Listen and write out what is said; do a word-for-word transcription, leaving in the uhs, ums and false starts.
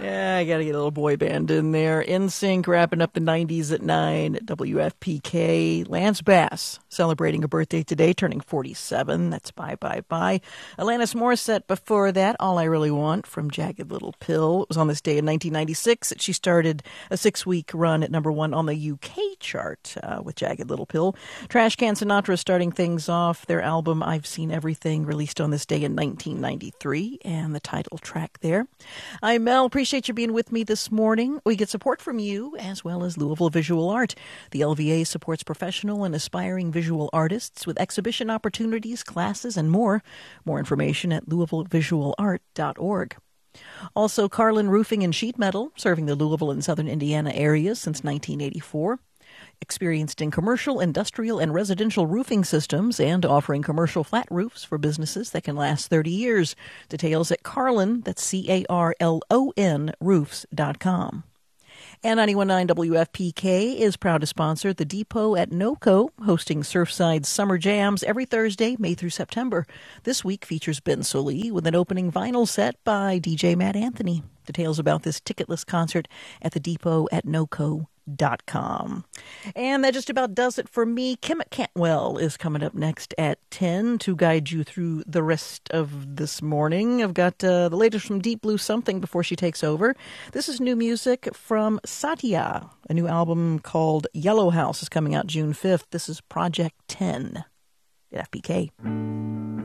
Yeah, I got to get a little boy band in there. N Sync wrapping up the nineties at nine at W F P K. Lance Bass celebrating a birthday today, turning forty-seven. That's Bye Bye Bye. Alanis Morissette before that, All I Really Want from Jagged Little Pill. It was on this day in nineteen ninety-six that she started a six-week run at number one on the U K chart uh, with Jagged Little Pill. Trash Can Sinatra starting things off. Their album I've Seen Everything, released on this day in nineteen ninety-three, and the title track there. I'm Mel. Appreciate you being with me this morning. We get support from you as well as Louisville Visual Art. The L V A supports professional and aspiring visual artists with exhibition opportunities, classes, and more. More information at louisville visual art dot org. Also, Carlin Roofing and Sheet Metal, serving the Louisville and southern Indiana areas since nineteen eighty-four. Experienced in commercial, industrial, and residential roofing systems and offering commercial flat roofs for businesses that can last thirty years. Details at Carlin, that's C A R L O N, roofs dot com. And ninety-one point nine W F P K is proud to sponsor the Depot at NOCO, hosting Surfside's Summer Jams every Thursday, May through September. This week features Ben Sollee with an opening vinyl set by D J Matt Anthony. Details about this ticketless concert at the Depot at NOCO dot com. And that just about does it for me. Kemet Cantwell is coming up next at ten to guide you through the rest of this morning. I've got uh, the latest from Deep Blue Something before she takes over. This is new music from Satya. A new album called Yellow House is coming out June fifth. This is Project ten at F P K.